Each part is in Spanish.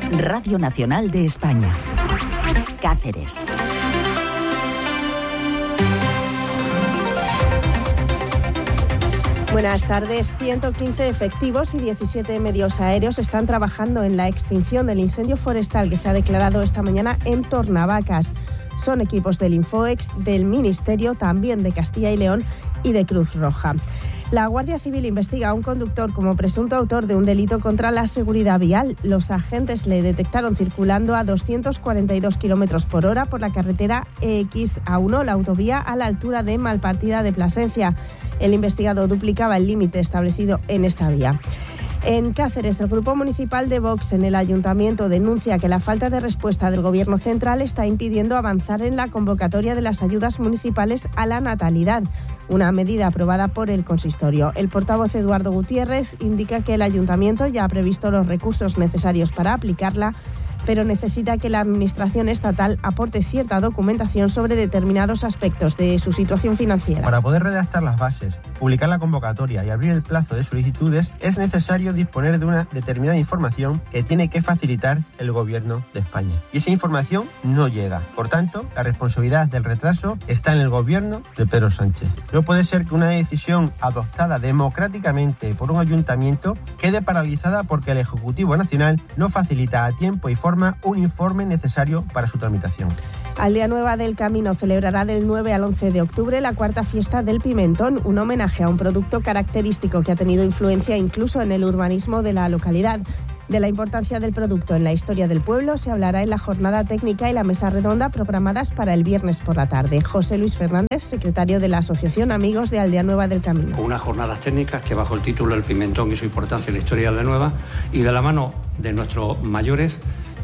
Radio Nacional de España. Cáceres. Buenas tardes. 115 efectivos y 17 medios aéreos están trabajando en la extinción del incendio forestal que se ha declarado esta mañana en Tornavacas. Son equipos del Infoex, del Ministerio, también de Castilla y León y de Cruz Roja. La Guardia Civil investiga a un conductor como presunto autor de un delito contra la seguridad vial. Los agentes le detectaron circulando a 242 km por hora por la carretera EX-A1, la autovía a la altura de Malpartida de Plasencia. El investigado duplicaba el límite establecido en esta vía. En Cáceres, el Grupo Municipal de Vox en el Ayuntamiento denuncia que la falta de respuesta del Gobierno central está impidiendo avanzar en la convocatoria de las ayudas municipales a la natalidad, una medida aprobada por el consistorio. El portavoz Eduardo Gutiérrez indica que el Ayuntamiento ya ha previsto los recursos necesarios para aplicarla, pero necesita que la Administración estatal aporte cierta documentación sobre determinados aspectos de su situación financiera. Para poder redactar las bases, publicar la convocatoria y abrir el plazo de solicitudes, es necesario disponer de una determinada información que tiene que facilitar el Gobierno de España. Y esa información no llega. Por tanto, la responsabilidad del retraso está en el Gobierno de Pedro Sánchez. No puede ser que una decisión adoptada democráticamente por un ayuntamiento quede paralizada porque el Ejecutivo Nacional no facilita a tiempo y forma un informe necesario para su tramitación. Aldea Nueva del Camino celebrará del 9 al 11 de octubre la cuarta fiesta del pimentón, un homenaje a un producto característico que ha tenido influencia incluso en el urbanismo de la localidad. De la importancia del producto en la historia del pueblo se hablará en la jornada técnica y la mesa redonda programadas para el viernes por la tarde. José Luis Fernández, secretario de la Asociación Amigos de Aldea Nueva del Camino. Con unas jornadas técnicas que bajo el título El pimentón y su importancia en la historia de Aldea Nueva y de la mano de nuestros mayores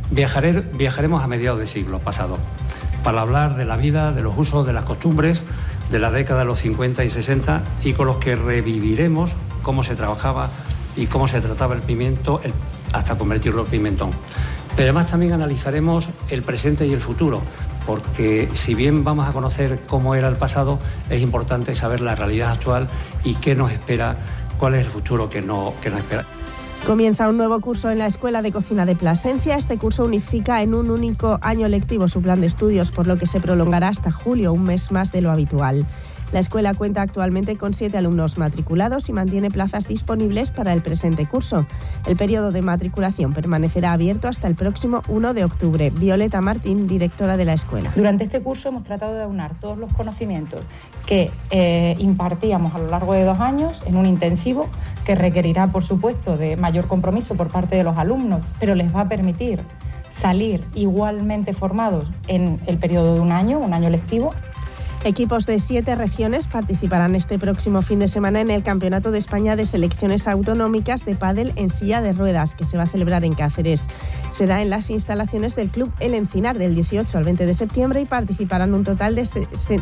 viajaremos a mediados del siglo pasado para hablar de la vida, de los usos, de las costumbres de la década de los 50 y 60 y con los que reviviremos cómo se trabajaba y cómo se trataba el pimiento hasta convertirlo en pimentón. Pero además también analizaremos el presente y el futuro, porque si bien vamos a conocer cómo era el pasado, es importante saber la realidad actual y qué nos espera, cuál es el futuro que nos espera. Comienza un nuevo curso en la Escuela de Cocina de Plasencia. Este curso unifica en un único año lectivo su plan de estudios, por lo que se prolongará hasta julio, un mes más de lo habitual. La escuela cuenta actualmente con 7 alumnos matriculados y mantiene plazas disponibles para el presente curso. El periodo de matriculación permanecerá abierto hasta el próximo 1 de octubre. Violeta Martín, directora de la escuela. Durante este curso hemos tratado de aunar todos los conocimientos que impartíamos a lo largo de 2 años en un intensivo que requerirá, por supuesto, de mayor compromiso por parte de los alumnos, pero les va a permitir salir igualmente formados en el periodo de un año lectivo. Equipos de 7 regiones participarán este próximo fin de semana en el Campeonato de España de Selecciones Autonómicas de Pádel en silla de ruedas, que se va a celebrar en Cáceres. Será en las instalaciones del Club El Encinar del 18 al 20 de septiembre y participarán un total de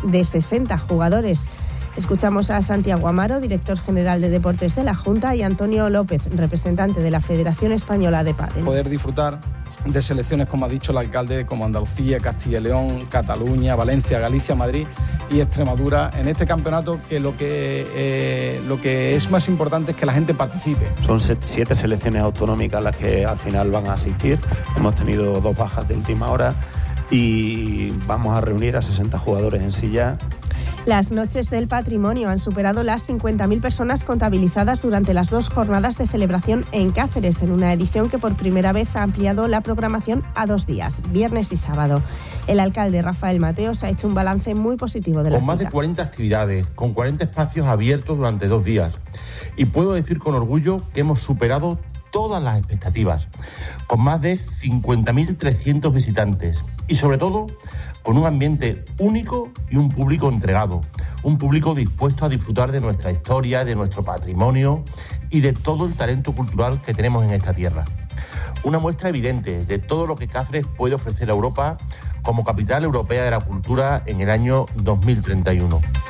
60 jugadores. Escuchamos a Santiago Amaro, director general de Deportes de la Junta, y Antonio López, representante de la Federación Española de Pádel. Poder disfrutar de selecciones, como ha dicho el alcalde, como Andalucía, Castilla y León, Cataluña, Valencia, Galicia, Madrid y Extremadura en este campeonato, que lo que es más importante es que la gente participe. Son 7 selecciones autonómicas las que al final van a asistir. Hemos tenido 2 bajas de última hora y vamos a reunir a 60 jugadores en silla. Las noches del patrimonio han superado las 50.000 personas contabilizadas durante las 2 jornadas de celebración en Cáceres, en una edición que por primera vez ha ampliado la programación a 2 días, viernes y sábado. El alcalde Rafael Mateos ha hecho un balance muy positivo de la cita. Con más de 40 actividades, con 40 espacios abiertos durante 2 días. Y puedo decir con orgullo que hemos superado todas las expectativas, con más de 50.300 visitantes y sobre todo con un ambiente único y un público entregado, un público dispuesto a disfrutar de nuestra historia, de nuestro patrimonio y de todo el talento cultural que tenemos en esta tierra. Una muestra evidente de todo lo que Cáceres puede ofrecer a Europa como capital europea de la cultura en el año 2031.